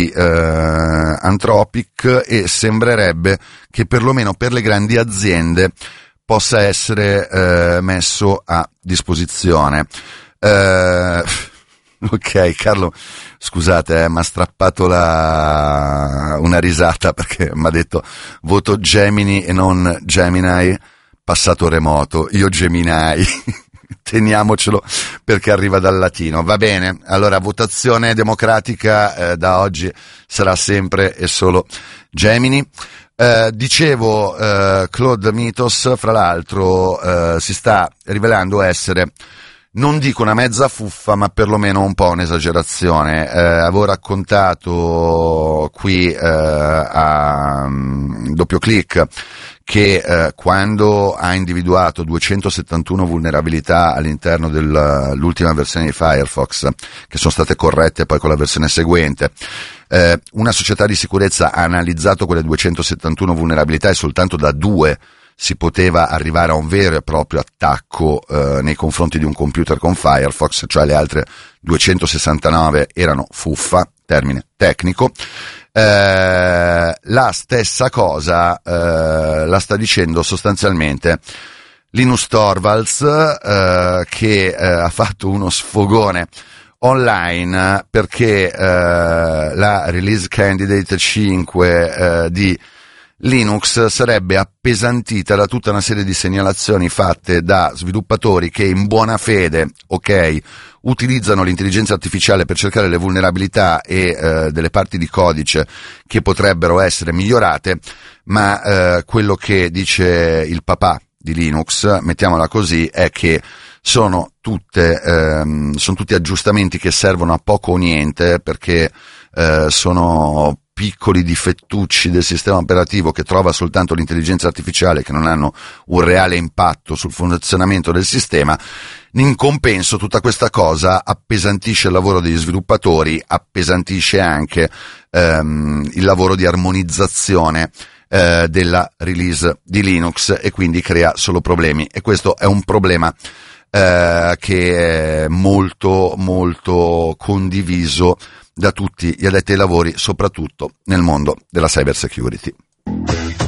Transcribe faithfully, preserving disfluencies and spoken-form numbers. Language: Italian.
di eh, Anthropic, e sembrerebbe che perlomeno per le grandi aziende possa essere eh, messo a disposizione. Eh, ok, Carlo, scusate, eh, mi ha strappato la... una risata perché mi ha detto voto Gemini e non Gemini, passato remoto, io Geminai. Teniamocelo perché arriva dal latino. Va bene, allora votazione democratica eh, da oggi sarà sempre e solo Gemini. Eh, dicevo, eh, Claude Mythos, fra l'altro, eh, si sta rivelando essere, non dico una mezza fuffa, ma perlomeno un po' un'esagerazione. Eh, avevo raccontato qui eh, a um, doppio clic che eh, quando ha individuato duecentosettantuno vulnerabilità all'interno dell'ultima versione di Firefox, che sono state corrette poi con la versione seguente, eh, una società di sicurezza ha analizzato quelle duecentosettantuno vulnerabilità e soltanto da due si poteva arrivare a un vero e proprio attacco eh, nei confronti di un computer con Firefox, cioè le altre duecentosessantanove erano fuffa, termine tecnico. Eh, la stessa cosa eh, la sta dicendo sostanzialmente Linus Torvalds, eh, che eh, ha fatto uno sfogone online perché eh, la release candidate cinque eh, di Linux sarebbe appesantita da tutta una serie di segnalazioni fatte da sviluppatori che in buona fede, ok, utilizzano l'intelligenza artificiale per cercare le vulnerabilità e eh, delle parti di codice che potrebbero essere migliorate, ma eh, quello che dice il papà di Linux, mettiamola così, è che sono tutte ehm, sono tutti aggiustamenti che servono a poco o niente, perché eh, sono piccoli difettucci del sistema operativo che trova soltanto l'intelligenza artificiale, che non hanno un reale impatto sul funzionamento del sistema. In compenso tutta questa cosa appesantisce il lavoro degli sviluppatori, appesantisce anche ehm, il lavoro di armonizzazione eh, della release di Linux, e quindi crea solo problemi, e questo è un problema eh, che è molto molto condiviso da tutti gli addetti ai lavori, soprattutto nel mondo della cyber security.